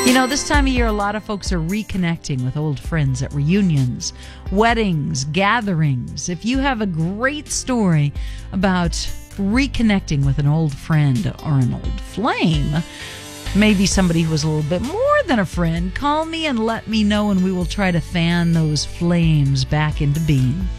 This time of year, a lot of folks are reconnecting with old friends at reunions, weddings, gatherings. If you have a great story about reconnecting with an old friend or an old flame, maybe somebody who was a little bit more than a friend, call me and let me know, and we will try to fan those flames back into being.